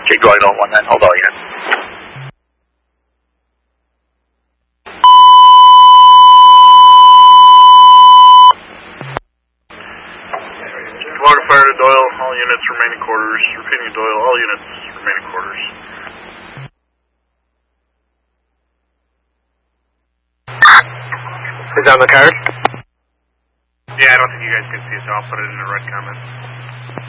Jake Doyle 19, hold all units. Florida Fire to Doyle, all units remaining quarters. Repeating Doyle, all units remaining quarters. Is that on the card? Yeah, I don't think you guys can see it, so I'll put it in the red comments.